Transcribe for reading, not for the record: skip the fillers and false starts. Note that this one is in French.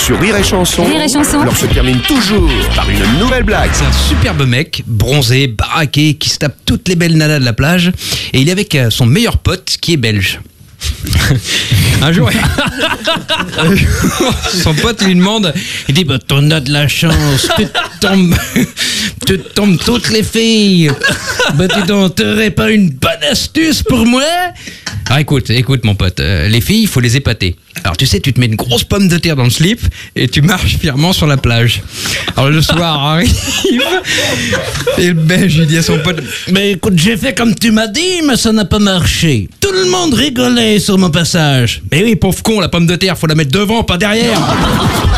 Sur Rire et Chanson, Rire et Chanson. l'heure se termine toujours par une nouvelle blague. C'est un superbe mec, bronzé, baraqué, qui se tape toutes les belles nanas de la plage. Et il est avec son meilleur pote qui est belge. Un jour, son pote lui demande, il dit bah, t'en as de la chance, te tombent toutes les filles. Bah dis donc, t'aurais pas une bonne astuce pour moi? Ah écoute mon pote, les filles, il faut les épater. Alors tu sais, tu te mets une grosse pomme de terre dans le slip et tu marches fièrement sur la plage. Alors le soir arrive et le belge il dit à son pote, mais écoute, j'ai fait comme tu m'as dit, mais ça n'a pas marché. Tout le monde rigolait sur mon passage. Mais oui, pauvre con, la pomme de terre, faut la mettre devant, pas derrière.